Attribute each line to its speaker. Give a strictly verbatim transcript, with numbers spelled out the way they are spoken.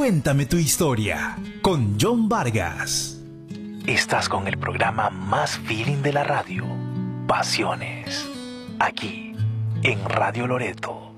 Speaker 1: Cuéntame tu historia con John Vargas. Estás con el programa más feeling de la radio, Pasiones, aquí en Radio Loreto.